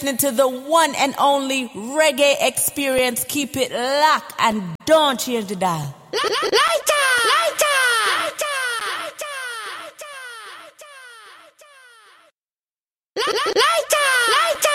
to the one and only reggae experience. Keep it locked and don't change the dial. Lighter! Lighter!